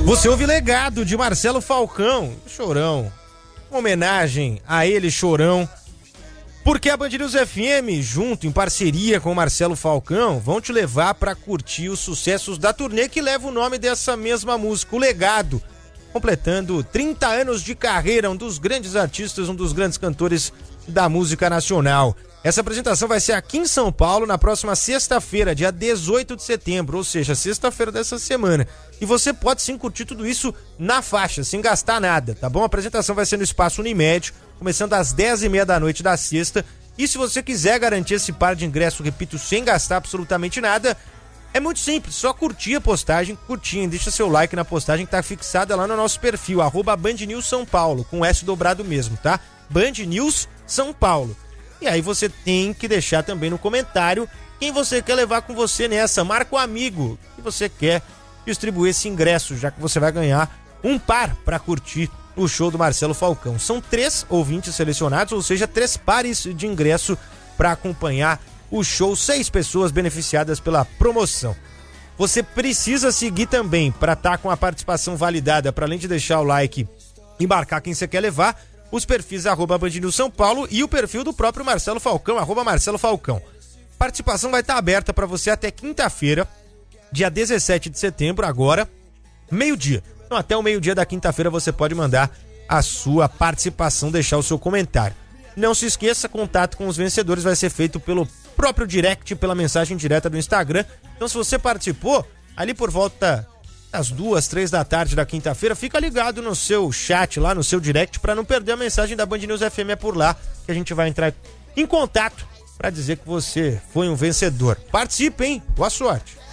Você ouve Legado de Marcelo Falcão, Chorão. Uma homenagem a ele, Chorão. Porque a Band News FM, junto em parceria com o Marcelo Falcão, vão te levar para curtir os sucessos da turnê que leva o nome dessa mesma música, o Legado. Completando 30 anos de carreira, um dos grandes artistas, um dos grandes cantores da música nacional. Essa apresentação vai ser aqui em São Paulo na próxima sexta-feira, dia 18 de setembro, ou seja, sexta-feira dessa semana. E você pode sim curtir tudo isso na faixa, sem gastar nada, tá bom? A apresentação vai ser no Espaço Unimed, começando às 10h30 da noite da sexta. E se você quiser garantir esse par de ingresso, repito, sem gastar absolutamente nada, é muito simples, só curtir a postagem, deixa seu like na postagem que tá fixada lá no nosso perfil, @BandNewsSãoPaulo, com S dobrado mesmo, tá? Band News São Paulo. E aí você tem que deixar também no comentário quem você quer levar com você nessa. Marca um amigo que você quer distribuir esse ingresso, já que você vai ganhar um par para curtir o show do Marcelo Falcão. São 3 ouvintes selecionados, ou seja, 3 pares de ingresso para acompanhar o show. 6 pessoas beneficiadas pela promoção. Você precisa seguir também para estar com a participação validada, para além de deixar o like e marcar quem você quer levar, os perfis @BandNewsSãoPaulo e o perfil do próprio Marcelo Falcão, @Marcelo Falcão. Participação vai estar aberta para você até quinta-feira, dia 17 de setembro, agora, meio-dia. Então, até o meio-dia da quinta-feira você pode mandar a sua participação, deixar o seu comentário. Não se esqueça, contato com os vencedores vai ser feito pelo próprio direct, pela mensagem direta do Instagram. Então, se você participou, ali por volta às 2, 3 da tarde da quinta-feira, fica ligado no seu chat lá, no seu direct, para não perder a mensagem da Band News FM. É por lá que a gente vai entrar em contato para dizer que você foi um vencedor. Participe, hein? Boa sorte!